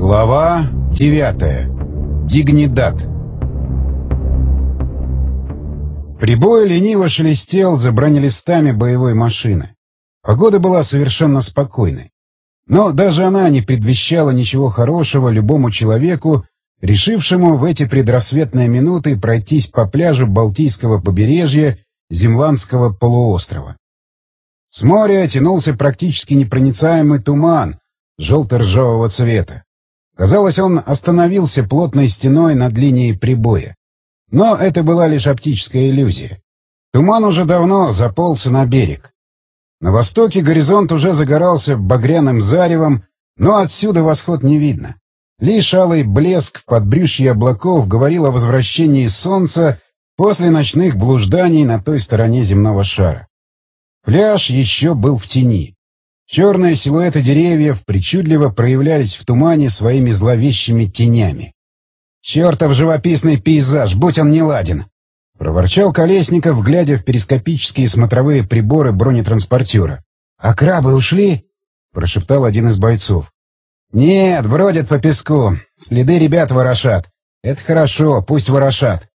Глава 9. Дигнидад. Прибой лениво шелестел за бронелистами боевой машины. Погода была совершенно спокойной. Но даже она не предвещала ничего хорошего любому человеку, решившему в эти предрассветные минуты пройтись по пляжу Балтийского побережья Земландского полуострова. С моря тянулся практически непроницаемый туман желто-ржавого цвета. Казалось, он остановился плотной стеной над линией прибоя. Но это была лишь оптическая иллюзия. Туман уже давно заполз на берег. На востоке горизонт уже загорался багряным заревом, но отсюда восход не видно. Лишь алый блеск в подбрюшье облаков говорил о возвращении солнца после ночных блужданий на той стороне земного шара. Пляж еще был в тени. Черные силуэты деревьев причудливо проявлялись в тумане своими зловещими тенями. «Чертов живописный пейзаж, будь он неладен!» — проворчал Колесников, глядя в перископические смотровые приборы бронетранспортера. «А крабы ушли?» — прошептал один из бойцов. «Нет, бродят по песку. Следы ребят ворошат. Это хорошо, пусть ворошат».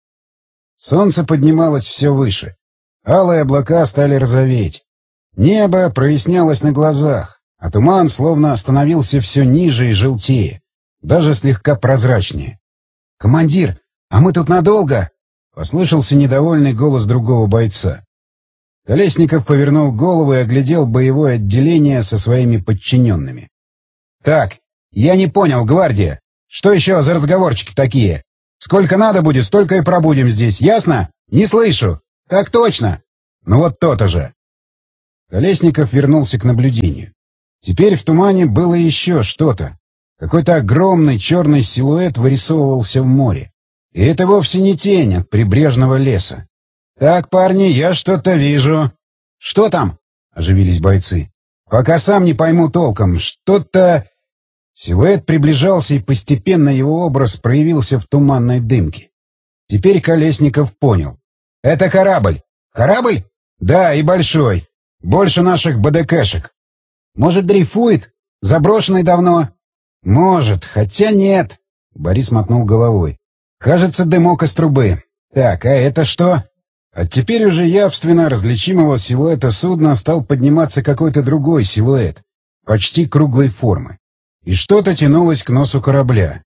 Солнце поднималось все выше. Алые облака стали розоветь. Небо прояснялось на глазах, а туман словно становился все ниже и желтее, даже слегка прозрачнее. «Командир, а мы тут надолго?» — послышался недовольный голос другого бойца. Колесников повернул голову и оглядел боевое отделение со своими подчиненными. «Так, я не понял, гвардия. Что еще за разговорчики такие? Сколько надо будет, столько и пробудем здесь, ясно? Не слышу. Так точно. Ну вот то-то же». Колесников вернулся к наблюдению. Теперь в тумане было еще что-то. Какой-то огромный черный силуэт вырисовывался в море. И это вовсе не тень от прибрежного леса. «Так, парни, я что-то вижу». «Что там?» — оживились бойцы. «Пока сам не пойму толком. Что-то...» Силуэт приближался, и постепенно его образ проявился в туманной дымке. Теперь Колесников понял. «Это корабль». «Корабль?» «Да, и большой. Больше наших БДКшек». «Может, дрейфует? Заброшенный давно?» «Может, хотя нет». Борис мотнул головой. «Кажется, дымок из трубы. Так, а это что?» От теперь уже явственно различимого силуэта судна стал подниматься какой-то другой силуэт, почти круглой формы. И что-то тянулось к носу корабля.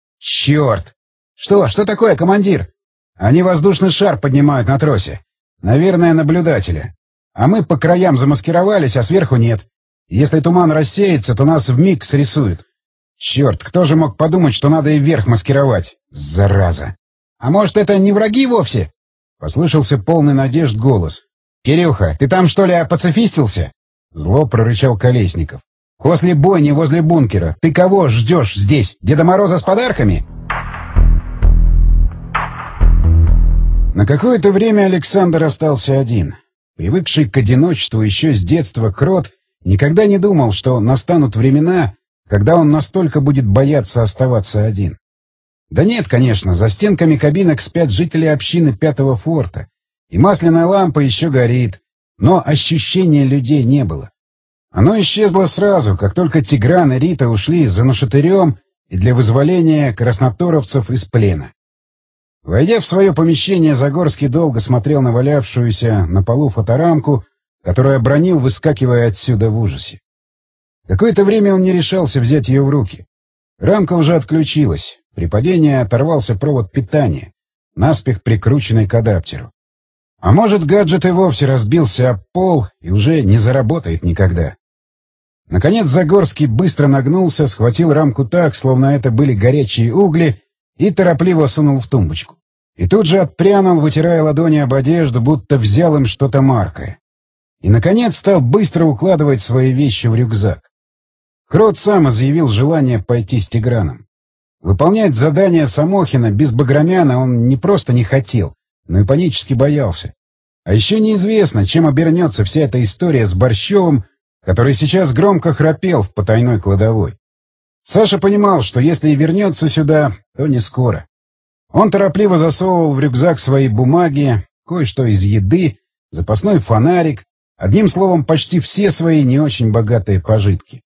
«Черт! Что такое, командир?» «Они воздушный шар поднимают на тросе. Наверное, наблюдателя. А мы по краям замаскировались, а сверху нет. Если туман рассеется, то нас вмиг срисуют. Черт, кто же мог подумать, что надо и вверх маскировать? Зараза! А может, это не враги вовсе?» Послышался полный надежд голос. «Кирюха, ты там, что ли, опацифистился?» Зло прорычал Колесников. «После бойни возле бункера ты кого ждешь здесь? Деда Мороза с подарками?» На какое-то время Александр остался один. Привыкший к одиночеству еще с детства крот никогда не думал, что настанут времена, когда он настолько будет бояться оставаться один. Да нет, конечно, за стенками кабинок спят жители общины 5-го форта, и масляная лампа еще горит, но ощущения людей не было. Оно исчезло сразу, как только Тигран и Рита ушли за нашатырем и для вызволения красноторовцев из плена. Войдя в свое помещение, Загорский долго смотрел на валявшуюся на полу фоторамку, которую обронил, выскакивая отсюда в ужасе. Какое-то время он не решался взять ее в руки. Рамка уже отключилась. При падении оторвался провод питания, наспех прикрученный к адаптеру. А может, гаджет и вовсе разбился об пол и уже не заработает никогда. Наконец Загорский быстро нагнулся, схватил рамку так, словно это были горячие угли, и торопливо сунул в тумбочку. И тут же отпрянул, вытирая ладони об одежду, будто взял им что-то маркое. И, наконец, стал быстро укладывать свои вещи в рюкзак. Крот сам изъявил желание пойти с Тиграном. Выполнять задание Самохина без Баграмяна он не просто не хотел, но и панически боялся. А еще неизвестно, чем обернется вся эта история с Борщевым, который сейчас громко храпел в потайной кладовой. Саша понимал, что если и вернется сюда, то не скоро. Он торопливо засовывал в рюкзак свои бумаги, кое-что из еды, запасной фонарик, одним словом, почти все свои не очень богатые пожитки.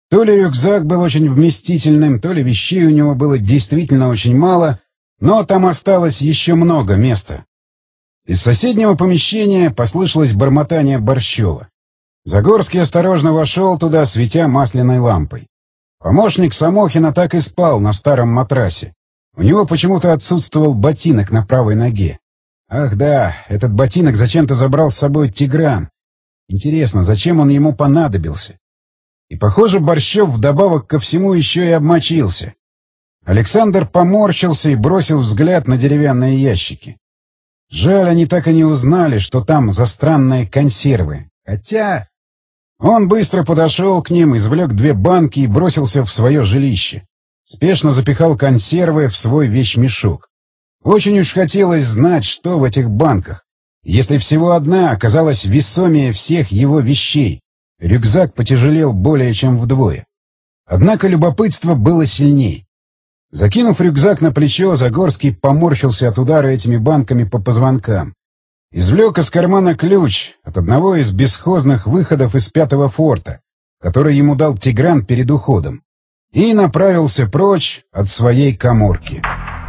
То ли рюкзак был очень вместительным, то ли вещей у него было действительно очень мало, но там осталось еще много места. Из соседнего помещения послышалось бормотание Борщева. Загорский осторожно вошел туда, светя масляной лампой. Помощник Самохина так и спал на старом матрасе. У него почему-то отсутствовал ботинок на правой ноге. Ах да, этот ботинок зачем-то забрал с собой Тигран. Интересно, зачем он ему понадобился? И, похоже, Борщев вдобавок ко всему еще и обмочился. Александр поморщился и бросил взгляд на деревянные ящики. Жаль, они так и не узнали, что там за странные консервы. Хотя... Он быстро подошел к ним, извлек 2 банки и бросился в свое жилище. Спешно запихал консервы в свой вещмешок. Очень уж хотелось знать, что в этих банках. Если всего одна оказалась весомее всех его вещей, рюкзак потяжелел более чем вдвое. Однако любопытство было сильней. Закинув рюкзак на плечо, Загорский поморщился от удара этими банками по позвонкам. Извлек из кармана ключ от одного из бесхозных выходов из 5-го форта, который ему дал Тигран перед уходом, и направился прочь от своей каморки.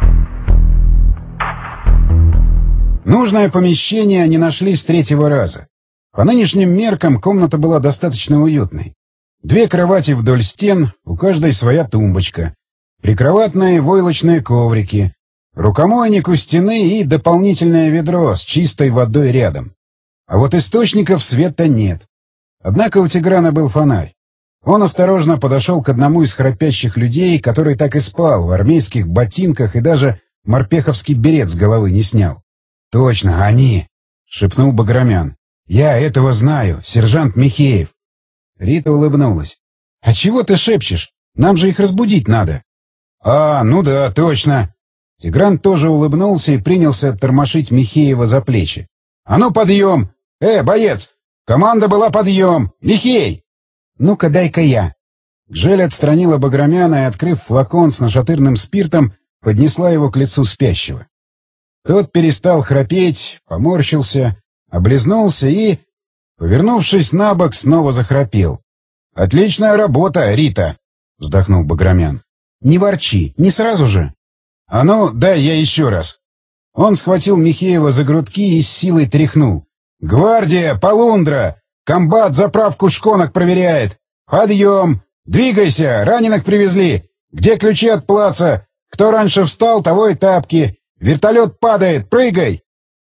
Нужное помещение они нашли с 3-го раза. По нынешним меркам комната была достаточно уютной. 2 кровати вдоль стен, у каждой своя тумбочка, прикроватные войлочные коврики, рукомойник у стены и дополнительное ведро с чистой водой рядом. А вот источников света нет. Однако у Тиграна был фонарь. Он осторожно подошел к одному из храпящих людей, который так и спал в армейских ботинках и даже морпеховский берет с головы не снял. «Точно, они!» — шепнул Баграмян. «Я этого знаю, сержант Михеев». Рита улыбнулась. «А чего ты шепчешь? Нам же их разбудить надо». «А, ну да, точно». Тигран тоже улыбнулся и принялся тормошить Михеева за плечи. «А ну, подъем! Боец! Команда была подъем! Михей!» «Ну-ка, дай-ка я!» Гжель отстранила Баграмяна и, открыв флакон с нашатырным спиртом, поднесла его к лицу спящего. Тот перестал храпеть, поморщился, облизнулся и, повернувшись на бок, снова захрапел. «Отличная работа, Рита!» — вздохнул Баграмян. «Не ворчи, не сразу же!» «А ну, дай я еще раз!» Он схватил Михеева за грудки и с силой тряхнул. «Гвардия! Полундра! Комбат заправку шконок проверяет! Подъем! Двигайся! Раненых привезли! Где ключи от плаца? Кто раньше встал, того и тапки! Вертолет падает! Прыгай!»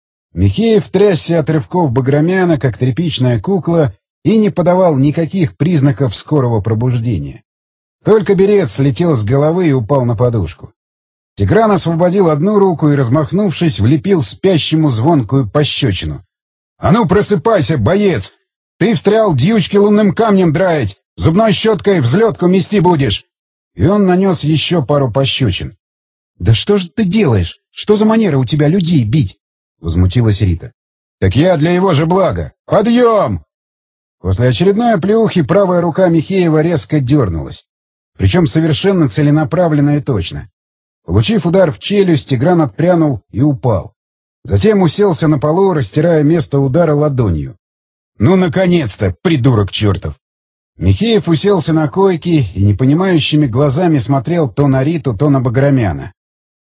Михеев трясся от рывков Баграмяна, как тряпичная кукла, и не подавал никаких признаков скорого пробуждения. Только берет слетел с головы и упал на подушку. Тигран освободил одну руку и, размахнувшись, влепил спящему звонкую пощечину. «А ну, просыпайся, боец! Ты встрял дьючки лунным камнем драить! Зубной щеткой взлетку мести будешь!» И он нанес еще пару пощечин. «Да что же ты делаешь? Что за манера у тебя людей бить?» — возмутилась Рита. «Так я для его же блага! Подъем!» После очередной оплеухи правая рука Михеева резко дернулась. Причем совершенно целенаправленно и точно. Получив удар в челюсть, Тигран отпрянул и упал. Затем уселся на полу, растирая место удара ладонью. «Ну, наконец-то, придурок чертов!» Михеев уселся на койке и непонимающими глазами смотрел то на Риту, то на Баграмяна.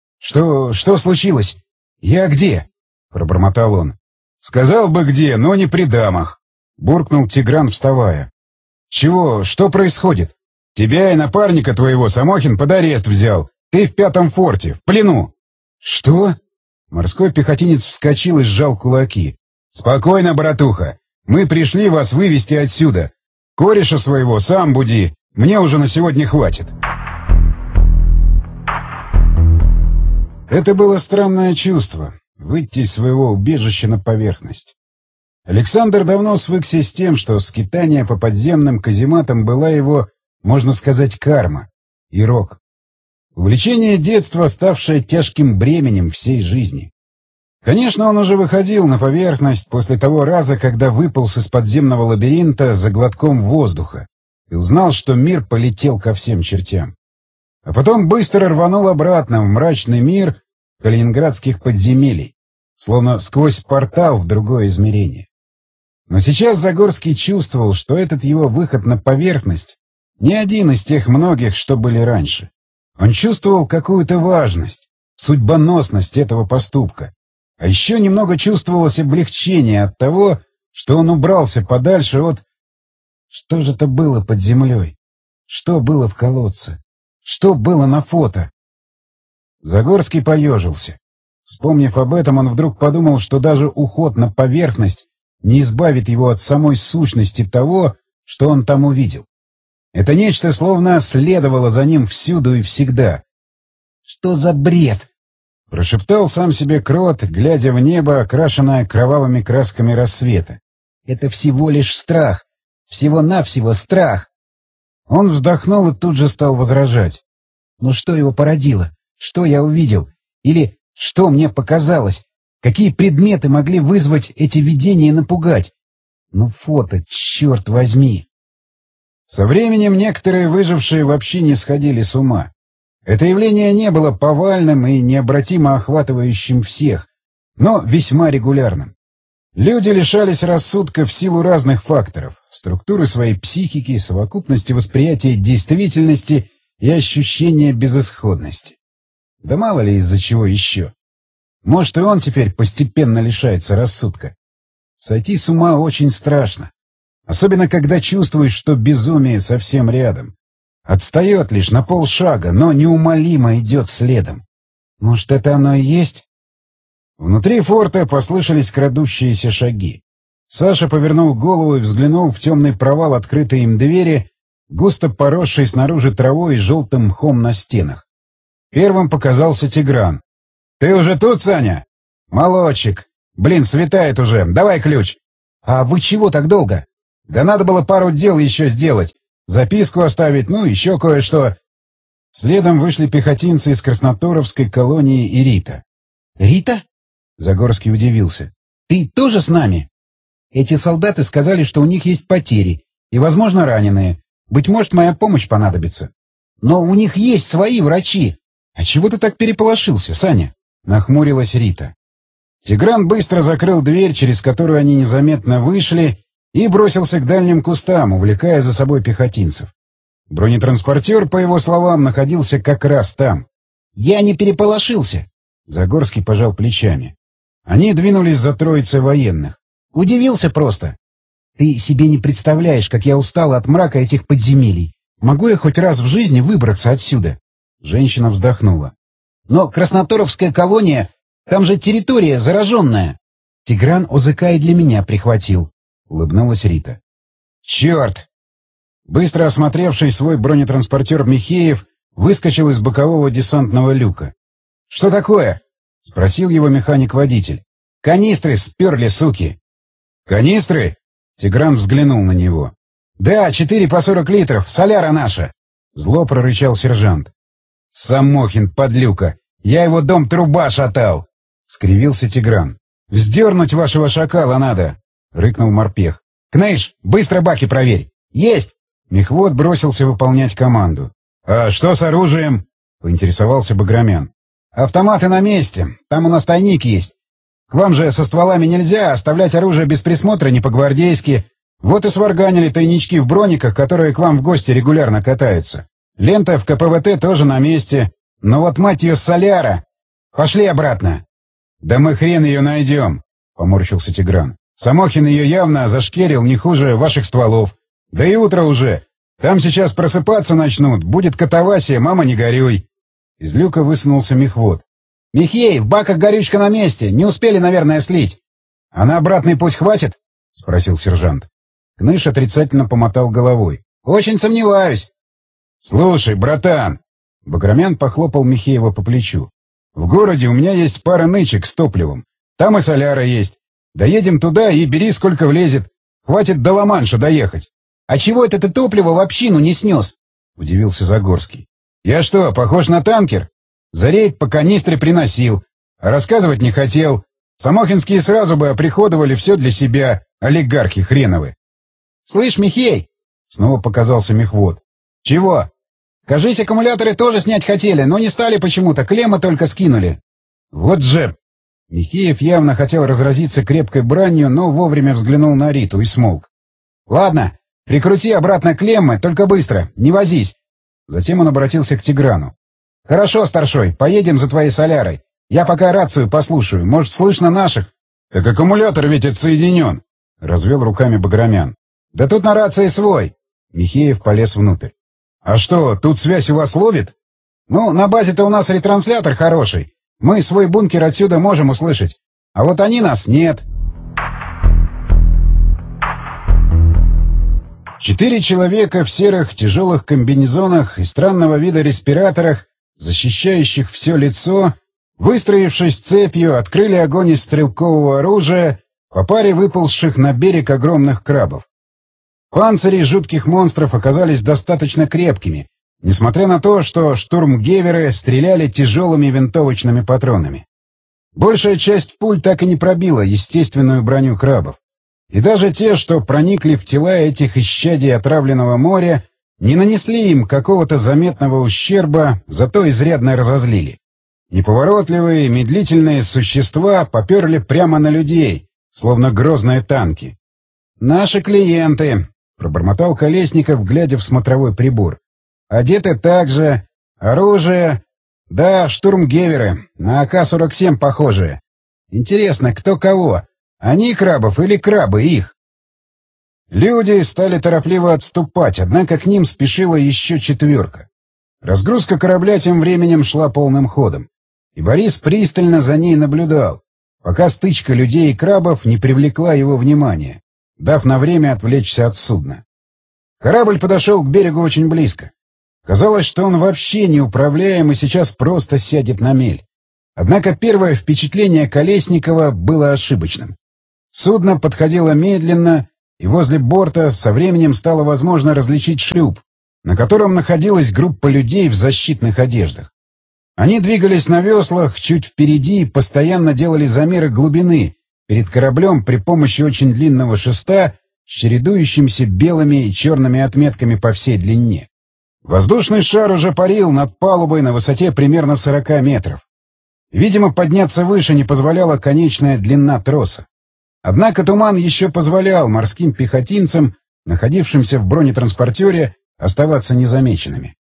«Что случилось? Я где?» — пробормотал он. «Сказал бы где, но не при дамах», — буркнул Тигран, вставая. «Чего? Что происходит? Тебя и напарника твоего Самохин под арест взял. Ты в 5-м форте, в плену». «Что?» Морской пехотинец вскочил и сжал кулаки. «Спокойно, братуха. Мы пришли вас вывести отсюда. Кореша своего сам буди. Мне уже на сегодня хватит». Это было странное чувство — выйти из своего убежища на поверхность. Александр давно свыкся с тем, что скитание по подземным казематам была его, можно сказать, карма и рок. Увлечение детства, ставшее тяжким бременем всей жизни. Конечно, он уже выходил на поверхность после того раза, когда выполз из подземного лабиринта за глотком воздуха и узнал, что мир полетел ко всем чертям. А потом быстро рванул обратно в мрачный мир калининградских подземелий, словно сквозь портал в другое измерение. Но сейчас Загорский чувствовал, что этот его выход на поверхность Не один из тех многих, что были раньше. Он чувствовал какую-то важность, судьбоносность этого поступка. А еще немного чувствовалось облегчение от того, что он убрался подальше от... Что же это было под землей? Что было в колодце? Что было на фото? Загорский поежился. Вспомнив об этом, он вдруг подумал, что даже уход на поверхность не избавит его от самой сущности того, что он там увидел. Это нечто словно следовало за ним всюду и всегда. «Что за бред?» — прошептал сам себе Крот, глядя в небо, окрашенное кровавыми красками рассвета. «Это всего лишь страх. Всего-навсего страх». Он вздохнул и тут же стал возражать. «Но что его породило? Что я увидел? Или что мне показалось? Какие предметы могли вызвать эти видения и напугать? Ну, фото, черт возьми!» Со временем некоторые выжившие вообще не сходили с ума. Это явление не было повальным и необратимо охватывающим всех, но весьма регулярным. Люди лишались рассудка в силу разных факторов: структуры своей психики, совокупности восприятия действительности и ощущения безысходности. Да мало ли из-за чего еще. Может, и он теперь постепенно лишается рассудка. Сойти с ума очень страшно. Особенно, когда чувствуешь, что безумие совсем рядом. Отстает лишь на полшага, но неумолимо идет следом. Может, это оно и есть? Внутри форта послышались крадущиеся шаги. Саша повернул голову и взглянул в темный провал открытой им двери, густо поросшей снаружи травой и желтым мхом на стенах. Первым показался Тигран. «Ты уже тут, Саня?» «Молодчик. Блин, светает уже. Давай ключ». «А вы чего так долго?» «Да надо было пару дел еще сделать. Записку оставить, ну, еще кое-что». Следом вышли пехотинцы из Красноторовской колонии и Рита. «Рита?» — Загорский удивился. «Ты тоже с нами?» «Эти солдаты сказали, что у них есть потери и, возможно, раненые. Быть может, моя помощь понадобится. Но у них есть свои врачи. А чего ты так переполошился, Саня?» — нахмурилась Рита. Тигран быстро закрыл дверь, через которую они незаметно вышли, и бросился к дальним кустам, увлекая за собой пехотинцев. Бронетранспортер, по его словам, находился как раз там. «Я не переполошился!» — Загорский пожал плечами. Они двинулись за троицей военных. «Удивился просто. Ты себе не представляешь, как я устал от мрака этих подземелий. Могу я хоть раз в жизни выбраться отсюда?» Женщина вздохнула. «Но Красноторовская колония, там же территория зараженная. Тигран ОЗК и для меня прихватил», — улыбнулась Рита. «Черт!» Быстро осмотревший свой бронетранспортер Михеев выскочил из бокового десантного люка. «Что такое?» — спросил его механик-водитель. «Канистры сперли, суки!» «Канистры?» — Тигран взглянул на него. «Да, 4 по 40 литров, соляра наша!» — зло прорычал сержант. «Самохин, подлюка! Я его дом труба шатал!» — скривился Тигран. «Вздернуть вашего шакала надо!» — рыкнул морпех. «Кныш, быстро баки проверь!» «Есть!» Мехвод бросился выполнять команду. «А что с оружием?» — поинтересовался Баграмян. «Автоматы на месте. Там у нас тайник есть. К вам же со стволами нельзя, оставлять оружие без присмотра не по-гвардейски. Вот и сварганили тайнички в брониках, которые к вам в гости регулярно катаются. Лента в КПВТ тоже на месте. Но вот, мать ее, соляра! Пошли обратно!» «Да мы хрен ее найдем!» — поморщился Тигран. «Самохин ее явно зашкерил не хуже ваших стволов. Да и утро уже. Там сейчас просыпаться начнут. Будет катавасия, мама, не горюй!» Из люка высунулся мехвод. «Михей, в баках горючка на месте. Не успели, наверное, слить. А на обратный путь хватит?» — спросил сержант. Кныш отрицательно помотал головой. «Очень сомневаюсь». «Слушай, братан!» Баграмян похлопал Михеева по плечу. «В городе у меня есть пара нычек с топливом. Там и соляра есть. Доедем туда и бери, сколько влезет. Хватит до Ла-Манша доехать». «А чего это ты топливо в общину не снес?» — удивился Загорский. «Я что, похож на танкер? За рейд по канистре приносил. А рассказывать не хотел. Самохинские сразу бы оприходовали все для себя, олигархи хреновы». «Слышь, Михей!» — снова показался мехвод. «Чего?» «Кажись, аккумуляторы тоже снять хотели, но не стали почему-то, клеммы только скинули». «Вот же...» Михеев явно хотел разразиться крепкой бранью, но вовремя взглянул на Риту и смолк. «Ладно, Прикрути обратно клеммы, только быстро, не возись. Затем он обратился к Тиграну. Хорошо, старшой, поедем за твоей солярой. Я пока рацию послушаю, может, слышно наших? Так аккумулятор ведь отсоединен, развел руками Баграмян. Да тут на рации свой. Михеев полез внутрь. А что, тут связь у вас ловит? Ну, на базе-то у нас ретранслятор хороший. Мы свой бункер отсюда можем услышать. А вот они нас нет. 4 человека в серых тяжелых комбинезонах и странного вида респираторах, защищающих все лицо, выстроившись цепью, открыли огонь из стрелкового оружия по паре выползших на берег огромных крабов. Панцири жутких монстров оказались достаточно крепкими, несмотря на то, что штурмгеверы стреляли тяжелыми винтовочными патронами. Большая часть пуль так и не пробила естественную броню крабов. И даже те, что проникли в тела этих исчадий отравленного моря, не нанесли им какого-то заметного ущерба, зато изрядно разозлили. Неповоротливые, медлительные существа поперли прямо на людей, словно грозные танки. «Наши клиенты», — пробормотал Колесников, глядя в смотровой прибор. «Одеты так же. Оружие. Да, штурмгеверы. На АК-47 похожие. Интересно, кто кого? Они крабов или крабы их?» Люди стали торопливо отступать, однако к ним спешила еще 4. Разгрузка корабля тем временем шла полным ходом. И Борис пристально за ней наблюдал, пока стычка людей и крабов не привлекла его внимания, дав на время отвлечься от судна. Корабль подошел к берегу очень близко. Казалось, что он вообще неуправляем и сейчас просто сядет на мель. Однако первое впечатление Колесникова было ошибочным. Судно подходило медленно, и возле борта со временем стало возможно различить шлюп, на котором находилась группа людей в защитных одеждах. Они двигались на веслах чуть впереди и постоянно делали замеры глубины перед кораблем при помощи очень длинного шеста с чередующимися белыми и черными отметками по всей длине. Воздушный шар уже парил над палубой на высоте примерно 40 метров. Видимо, подняться выше не позволяла конечная длина троса. Однако туман еще позволял морским пехотинцам, находившимся в бронетранспортере, оставаться незамеченными.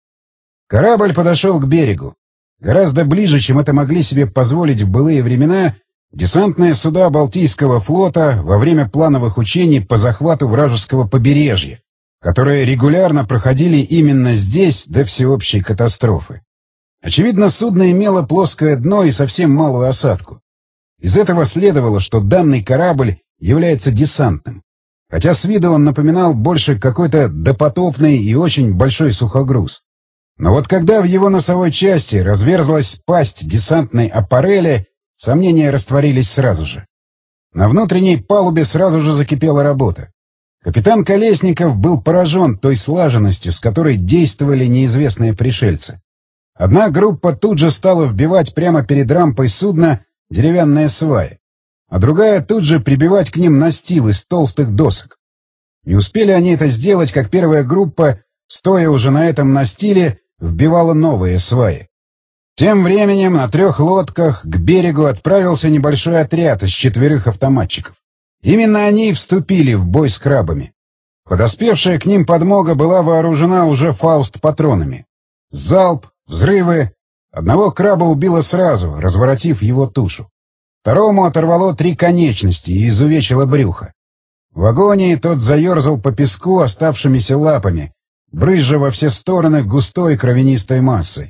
Корабль подошел к берегу. Гораздо ближе, чем это могли себе позволить в былые времена, десантные суда Балтийского флота во время плановых учений по захвату вражеского побережья, которые регулярно проходили именно здесь до всеобщей катастрофы. Очевидно, судно имело плоское дно и совсем малую осадку. Из этого следовало, что данный корабль является десантным, хотя с виду он напоминал больше какой-то допотопный и очень большой сухогруз. Но вот когда в его носовой части разверзлась пасть десантной аппарели, сомнения растворились сразу же. На внутренней палубе сразу же закипела работа. Капитан Колесников был поражен той слаженностью, с которой действовали неизвестные пришельцы. Одна группа тут же стала вбивать прямо перед рампой судна деревянные сваи, а другая тут же прибивать к ним настил из толстых досок. Не успели они это сделать, как первая группа, стоя уже на этом настиле, вбивала новые сваи. Тем временем на 3 лодках к берегу отправился небольшой отряд из 4 автоматчиков. Именно они вступили в бой с крабами. Подоспевшая к ним подмога была вооружена уже фауст-патронами. Залп, взрывы. Одного краба убило сразу, разворотив его тушу. Второму оторвало 3 конечности и изувечило брюхо. В агонии тот заерзал по песку оставшимися лапами, брызжа во все стороны густой кровянистой массой.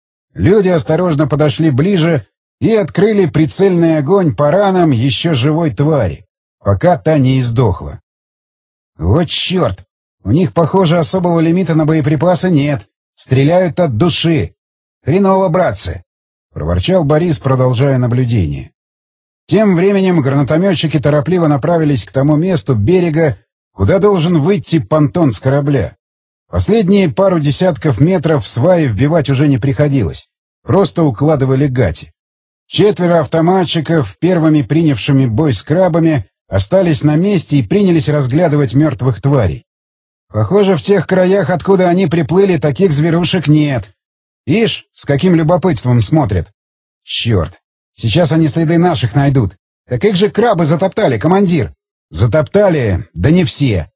Люди осторожно подошли ближе и открыли прицельный огонь по ранам еще живой твари, пока та не издохла. «Вот черт! У них, похоже, особого лимита на боеприпасы нет. Стреляют от души. Хреново, братцы!» — проворчал Борис, продолжая наблюдение. Тем временем гранатометчики торопливо направились к тому месту берега, куда должен выйти понтон с корабля. Последние пару десятков метров в сваи вбивать уже не приходилось. Просто укладывали гати. 4 автоматчиков, первыми принявшими бой с крабами, остались на месте и принялись разглядывать мертвых тварей. Похоже, в тех краях, откуда они приплыли, таких зверушек нет. Ишь, с каким любопытством смотрят. Черт, сейчас они следы наших найдут. Так их же крабы затоптали, командир. Затоптали, да не все.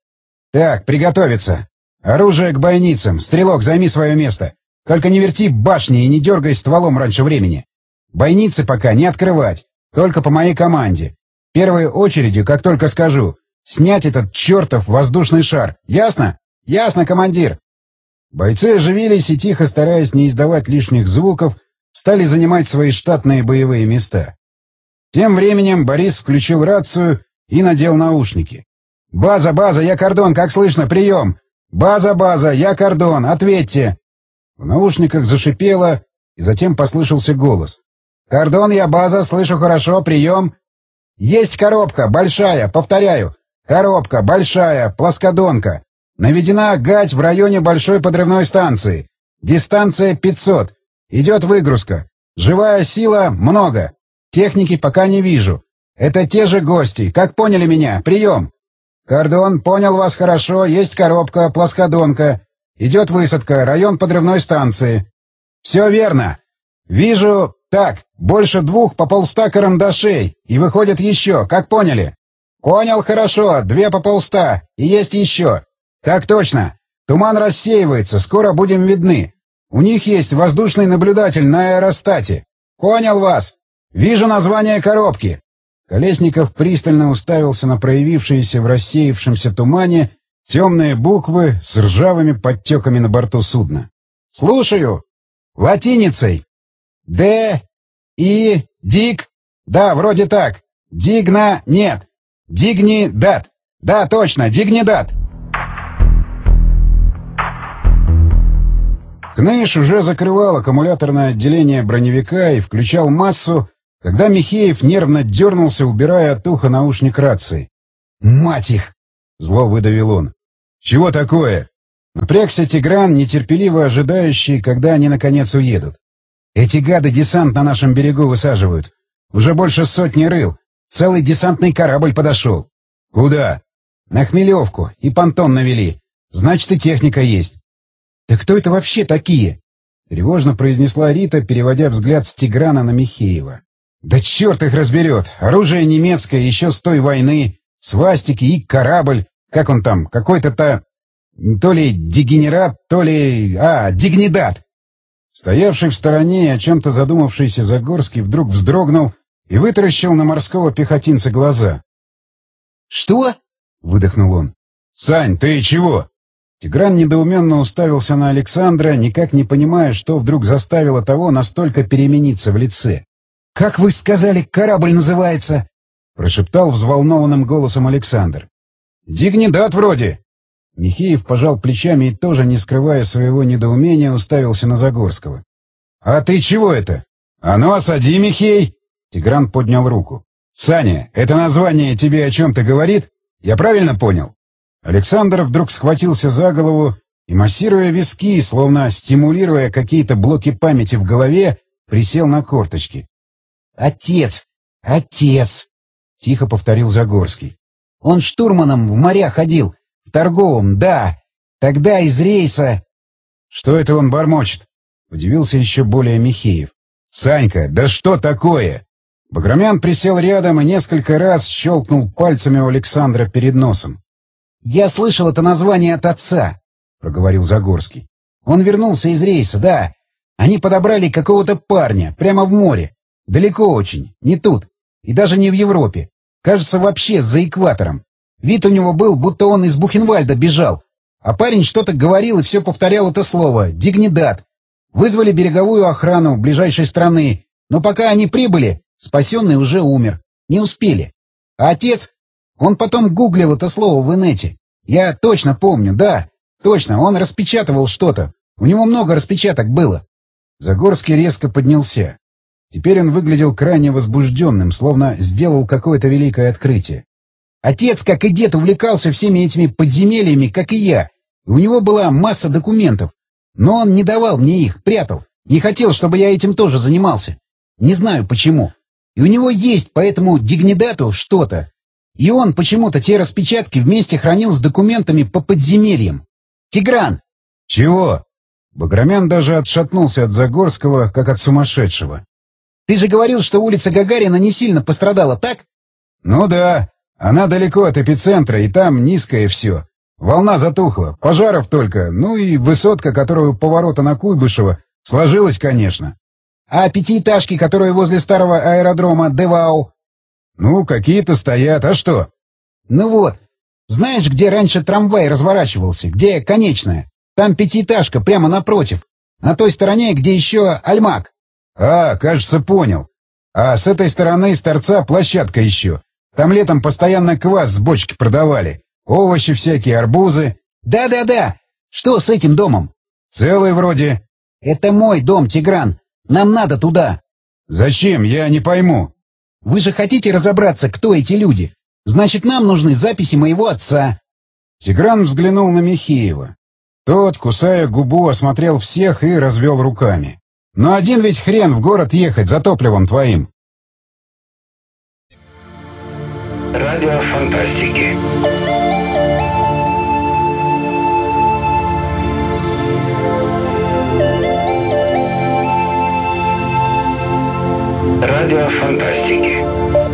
Так, приготовиться. Оружие к бойницам. Стрелок, займи свое место. Только не верти башни и не дергай стволом раньше времени. Бойницы пока не открывать. Только по моей команде. Первой очередью, как только скажу, снять этот чертов воздушный шар. Ясно? Ясно, командир. Бойцы оживились и, тихо стараясь не издавать лишних звуков, стали занимать свои штатные боевые места. Тем временем Борис включил рацию и надел наушники. «База, база, я Кордон, как слышно, прием! База, база, я Кордон, ответьте!» В наушниках зашипело, и затем послышался голос. «Кордон, я база, слышу хорошо, прием!» «Есть коробка, большая, повторяю, коробка, большая, плоскодонка. Наведена гать в районе большой подрывной станции. Дистанция 500. Идет выгрузка. Живая сила много. Техники пока не вижу. Это те же гости. Как поняли меня? Прием. Кордон, понял вас хорошо. Есть коробка, плоскодонка. Идет высадка. Район подрывной станции. Все верно. Вижу... Так, больше 2 по 100 карандашей. И выходит еще. Как поняли? Понял хорошо. 2 по 100. И есть еще. Так точно. Туман рассеивается. Скоро будем видны. У них есть воздушный наблюдатель на аэростате. Понял вас. Вижу название коробки. Колесников пристально уставился на проявившиеся в рассеявшемся тумане темные буквы с ржавыми подтеками на борту судна. Слушаю. Латиницей. Д. И. Диг. Да, вроде так. Дигна. Нет. Дигни. Дат. Да, точно. Дигни. Дат. Кныш уже закрывал аккумуляторное отделение броневика и включал массу, когда Михеев нервно дернулся, убирая от уха наушник рации. «Мать их!» — зло выдавил он. «Чего такое?» Напрягся Тигран, нетерпеливо ожидающий, когда они наконец уедут. «Эти гады десант на нашем берегу высаживают. Уже больше 100 рыл. Целый десантный корабль подошел». «Куда?» «На Хмелевку. И понтон навели. Значит, и техника есть». «Да кто это вообще такие?» — тревожно произнесла Рита, переводя взгляд с Тиграна на Михеева. «Да черт их разберет! Оружие немецкое, еще с той войны, свастики и корабль. Как он там? Какой-то то ли дегенерат, то ли... дигнидат!» Стоявший в стороне и о чем-то задумавшийся Загорский вдруг вздрогнул и вытаращил на морского пехотинца глаза. «Что?» — выдохнул он. «Сань, ты чего?» Тигран недоуменно уставился на Александра, никак не понимая, что вдруг заставило того настолько перемениться в лице. «Как вы сказали, корабль называется?» — прошептал взволнованным голосом Александр. «Дигнидат вроде». Михеев пожал плечами и тоже, не скрывая своего недоумения, уставился на Загорского. «А ты чего это?» «А ну, осади, Михей!» Тигран поднял руку. «Саня, это название тебе о чем-то говорит? Я правильно понял?» Александр вдруг схватился за голову и, массируя виски, словно стимулируя какие-то блоки памяти в голове, присел на корточки. «Отец! Отец!» — тихо повторил Загорский. «Он штурманом в моря ходил, в торговом, да. Тогда из рейса...» «Что это он бормочет?» — удивился еще более Михеев. «Санька, да что такое?» Баграмян присел рядом и несколько раз щелкнул пальцами у Александра перед носом. «Я слышал это название от отца», — проговорил Загорский. «Он вернулся из рейса, да. Они подобрали какого-то парня, прямо в море. Далеко очень, не тут. И даже не в Европе. Кажется, вообще за экватором. Вид у него был, будто он из Бухенвальда бежал. А парень что-то говорил и все повторял это слово «дигнидат». Вызвали береговую охрану ближайшей страны, но пока они прибыли, спасенный уже умер. Не успели. А отец... Он потом гуглил это слово в инете. Я точно помню, да, точно, он распечатывал что-то. У него много распечаток было». Загорский резко поднялся. Теперь он выглядел крайне возбужденным, словно сделал какое-то великое открытие. «Отец, как и дед, увлекался всеми этими подземельями, как и я. И у него была масса документов. Но он не давал мне их, прятал. Не хотел, чтобы я этим тоже занимался. Не знаю почему. И у него есть по этому дигнидату что-то. И он почему-то те распечатки вместе хранил с документами по подземельям. Тигран!» «Чего?» Баграмян даже отшатнулся от Загорского, как от сумасшедшего. «Ты же говорил, что улица Гагарина не сильно пострадала, так?» «Ну да. Она далеко от эпицентра, и там низкое все. Волна затухла, пожаров только, ну и высотка, которая у поворота на Куйбышево, сложилась, конечно. А пятиэтажки, которые возле старого аэродрома Девау? Ну, какие-то стоят, а что? Ну вот, знаешь, где раньше трамвай разворачивался, где конечная? Там пятиэтажка прямо напротив, на той стороне, где еще Альмак. А, кажется, понял. А с этой стороны с торца площадка еще. Там летом постоянно квас с бочки продавали. Овощи всякие, арбузы. Да-да-да. Что с этим домом? Целый вроде. Это мой дом, Тигран. Нам надо туда. Зачем? Я не пойму. Вы же хотите разобраться, кто эти люди? Значит, нам нужны записи моего отца. Тигран взглянул на Михеева. Тот, кусая губу, осмотрел всех и развел руками. Но один ведь хрен в город ехать за топливом твоим. Радио фантастики. Радио фантастики.